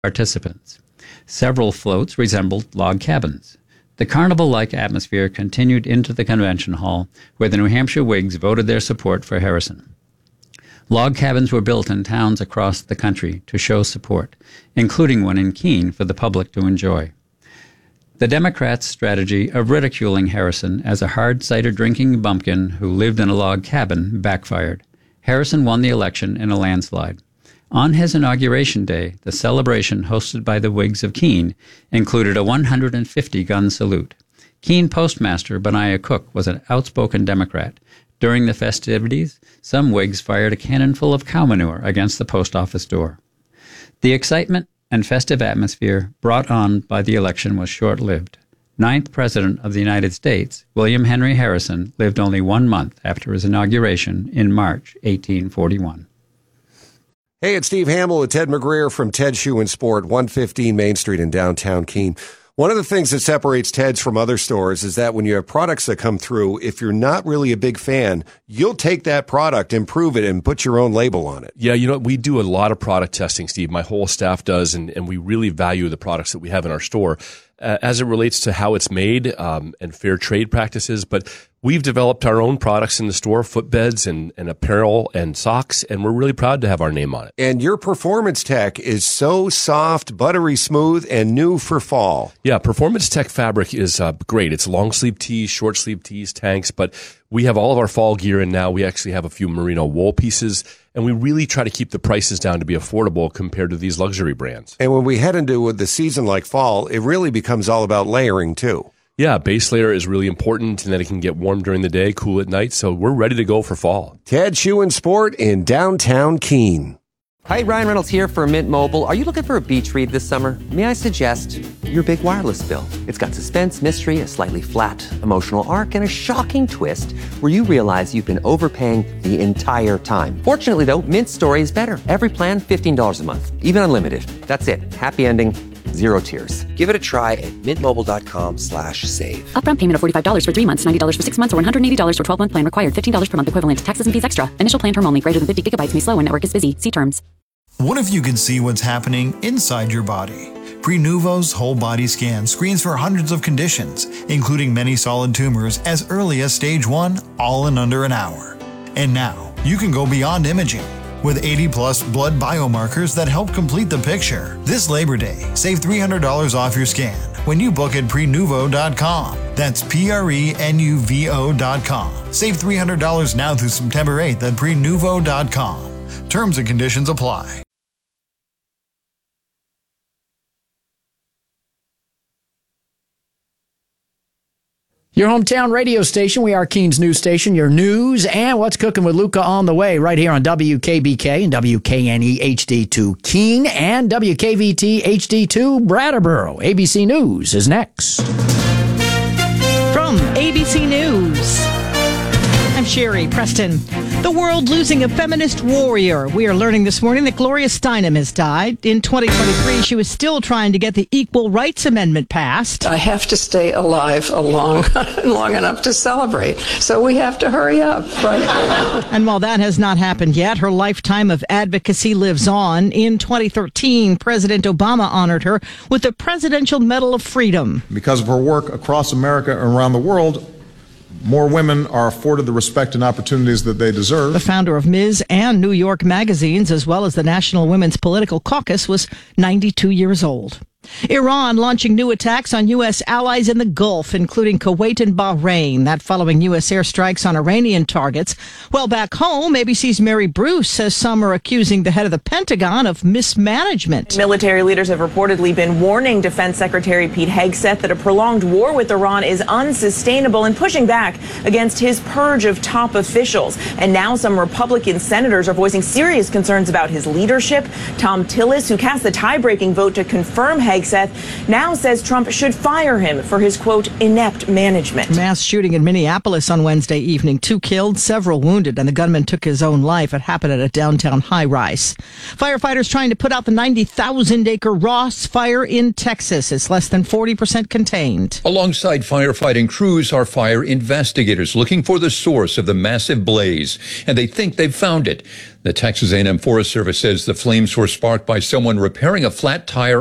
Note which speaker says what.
Speaker 1: participants. Several floats resembled log cabins. The carnival-like atmosphere continued into the convention hall, where the New Hampshire Whigs voted their support for Harrison. Log cabins were built in towns across the country to show support, including one in Keene for the public to enjoy. The Democrats' strategy of ridiculing Harrison as a hard cider drinking bumpkin who lived in a log cabin backfired. Harrison won the election in a landslide. On his inauguration day, the celebration hosted by the Whigs of Keene included a 150-gun salute. Keene postmaster Benaiah Cook was an outspoken Democrat. During the festivities, some Whigs fired a cannonful of cow manure against the post office door. The excitement and festive atmosphere brought on by the election was short-lived. Ninth President of the United States, William Henry Harrison, lived only 1 month after his inauguration in March 1841.
Speaker 2: Hey, it's Steve Hamill with Ted McGreer from Ted Shoe and Sport, 115 Main Street in downtown Keene. One of the things that separates Ted's from other stores is that when you have products that come through, if you're not really a big fan, you'll take that product, improve it, and put your own label on it.
Speaker 3: Yeah, we do a lot of product testing, Steve. My whole staff does, and we really value the products that we have in our store as it relates to how it's made and fair trade practices. But we've developed our own products in the store, footbeds and apparel and socks, and we're really proud to have our name on it.
Speaker 2: And your Performance Tech is so soft, buttery smooth, and new for fall.
Speaker 3: Yeah, Performance Tech fabric is great. It's long sleeve tees, short sleeve tees, tanks, but we have all of our fall gear in now. We actually have a few merino wool pieces, and we really try to keep the prices down to be affordable compared to these luxury brands.
Speaker 2: And when we head into the season like fall, it really becomes all about layering too.
Speaker 3: Yeah, base layer is really important, and then it can get warm during the day, cool at night, so we're ready to go for fall.
Speaker 2: Ted Shoe and Sport in downtown Keene.
Speaker 4: Hi, Ryan Reynolds here for Mint Mobile. Are you looking for a beach read this summer? May I suggest your big wireless bill? It's got suspense, mystery, a slightly flat, emotional arc, and a shocking twist where you realize you've been overpaying the entire time. Fortunately, though, Mint's story is better. Every plan, $15 a month, even unlimited. That's it. Happy ending. Zero tears. Give it a try at mintmobile.com/save.
Speaker 5: Upfront payment of $45 for 3 months, $90 for 6 months, or $180 for 12-month plan required. $15 per month equivalent. Taxes and fees extra. Initial plan term only. Greater than 50 gigabytes may slow when network is busy. See terms.
Speaker 6: What if you could see what's happening inside your body? Prenuvo's whole body scan screens for hundreds of conditions, including many solid tumors as early as stage 1, all in under an hour. And now, you can go beyond imaging. With 80-plus blood biomarkers that help complete the picture. This Labor Day, save $300 off your scan when you book at Prenuvo.com. That's Prenuvo.com. Save $300 now through September 8th at Prenuvo.com. Terms and conditions apply.
Speaker 7: Your hometown radio station. We are Keene's news station. Your news and what's cooking with Luca on the way right here on WKBK and WKNE HD2 Keene and WKVT HD2 Brattleboro. ABC News is next.
Speaker 8: From ABC News, I'm Sherry Preston. The world losing a feminist warrior. We are learning this morning that Gloria Steinem has died. In 2023, she was still trying to get the Equal Rights Amendment passed.
Speaker 9: I have to stay alive long enough to celebrate, so we have to hurry up, right?
Speaker 8: And while that has not happened yet, her lifetime of advocacy lives on. In 2013, President Obama honored her with the Presidential Medal of Freedom.
Speaker 10: Because of her work across America and around the world, more women are afforded the respect and opportunities that they deserve.
Speaker 8: The founder of Ms. and New York magazines, as well as the National Women's Political Caucus, was 92 years old. Iran launching new attacks on U.S. allies in the Gulf, including Kuwait and Bahrain. That following U.S. airstrikes on Iranian targets. Well, back home, ABC's Mary Bruce says some are accusing the head of the Pentagon of mismanagement.
Speaker 11: Military leaders have reportedly been warning Defense Secretary Pete Hegseth that a prolonged war with Iran is unsustainable and pushing back against his purge of top officials. And now some Republican senators are voicing serious concerns about his leadership. Tom Tillis, who cast the tie-breaking vote to confirm Hegseth Hegseth now says Trump should fire him for his, quote, inept management.
Speaker 8: Mass shooting in Minneapolis on Wednesday evening. 2 killed, several wounded, and the gunman took his own life. It happened at a downtown high-rise. Firefighters trying to put out the 90,000-acre Ross fire in Texas. It's less than 40% contained.
Speaker 12: Alongside firefighting crews are fire investigators looking for the source of the massive blaze, and they think they've found it. The Texas A&M Forest Service says the flames were sparked by someone repairing a flat tire